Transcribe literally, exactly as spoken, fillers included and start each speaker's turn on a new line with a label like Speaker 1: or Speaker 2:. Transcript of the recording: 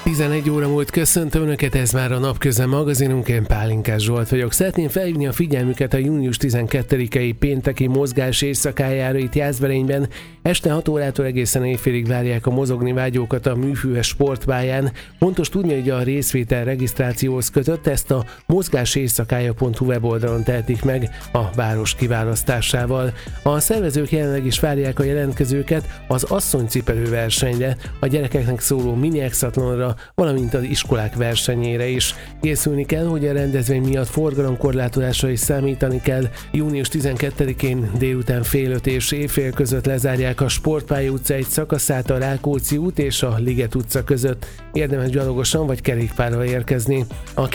Speaker 1: tizenegy óra múlt, köszöntöm Önöket, ez már a Napközben magazinunk, én Pálinkás Zsolt vagyok. Szeretném felhívni a figyelmüket a június tizenkettedikei pénteki mozgás éjszakájára itt Jászberényben. Este hat órától egészen éjfélig várják a mozogni vágyókat a műfűves sportpályán. Fontos tudni, hogy a részvétel regisztrációhoz kötött, ezt a mozgáséjszakája pont hu weboldalon tehetik meg a város kiválasztásával. A szervezők jelenleg is várják a jelentkezőket az asszonycipelő versenyre, a gyerekeknek szóló mini hexatlonra, valamint az iskolák versenyére is. Készülni kell, hogy a rendezvény miatt forgalomkorlátozásra is számítani kell. június tizenkettedikén délután fél öt és éjfél között lezárják a Sportpálya utca egy szakaszát a Rákóczi út és a Liget utca között. Érdemes gyalogosan vagy kerékpárral érkezni. A